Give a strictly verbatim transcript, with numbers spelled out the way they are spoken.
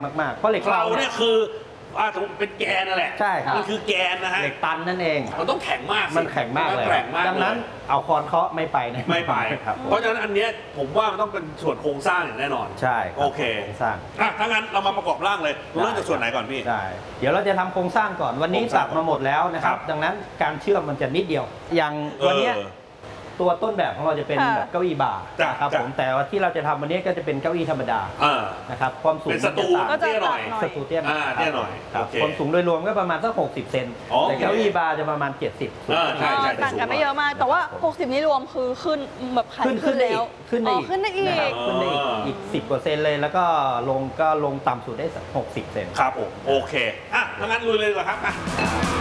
มากๆเพราะเหล็กเราเนี่ยคืออ่าเป็นแกนนั่นแหละใช่ครับมันคือแกนนะฮะเหล็กตันนั่นเองมันต้องแข็งมากมันแข็งมากเลยดังนั้นเอาคอนเคาะไม่ไปนะไม่ไปครับเพราะฉะนั้นอันนี้ผมว่ามันต้องเป็นส่วนโครงสร้างอย่างแน่นอนใช่โอเคโครงสร้างอ่ะถ้างั้นเรามาประกอบร่างเลยเริ่มจากส่วนไหนก่อนพี่ได้เดี๋ยวเราจะทำโครงสร้างก่อนวันนี้ตัดมาหมดแล้วนะครับดังนั้นการเชื่อมมันจะนิดเดียวอย่างวันนี้ตัวต้นแบบของเราจะเป็นแบบเก้าอี้บาร์นะครับผมแต่ว่าที่เราจะทำวันนี้ก็จะเป็นเก้าอี้ธรรมดานะครับความสูงเป็นสตูเตี้ยหน่อยสตูเตี้ยเตี้ยหน่อยความสูงโดยรวมก็ประมาณสักหกสิบเซนแต่เก้าอี้บาร์จะประมาณเจ็ดสิบใช่ใช่ต่างกันไม่เยอะมากแต่ว่าหกสิบนี้รวมคือขึ้นแบบขันขึ้นแล้วขึ้นได้อีกขึ้นได้อีกขึ้นได้อีกสิบเปอร์เซ็นต์เลยแล้วก็ลงก็ลงต่ำสุดได้หกสิบเซนครับผมโอเคอ่ะถ้างั้นลุยเลยดีกว่าครับ